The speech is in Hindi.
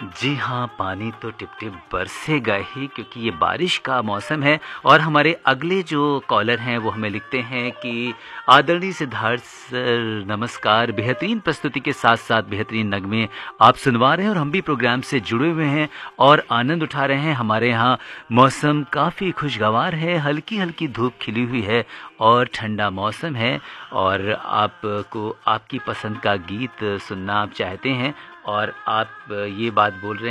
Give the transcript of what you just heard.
जी हाँ, पानी तो टिप-टिप बरसेगा ही क्योंकि ये बारिश का मौसम है और हमारे अगले जो कॉलर हैं वो हमें लिखते हैं कि आदरणीय सिद्धार्थ सर नमस्कार, बेहतरीन प्रस्तुति के साथ-साथ बेहतरीन नगमे आप सुनवा रहे हैं और हम भी प्रोग्राम से जुड़े हुए हैं और आनंद उठा रहे हैं। हमारे यहाँ मौसम काफ़ी खुशगवार है, हल्की-हल्की धूप खिली हुई है और ठंडा मौसम है और आपको आपकी पसंद का गीत सुनना आप चाहते हैं और आप ये बात बोल रहे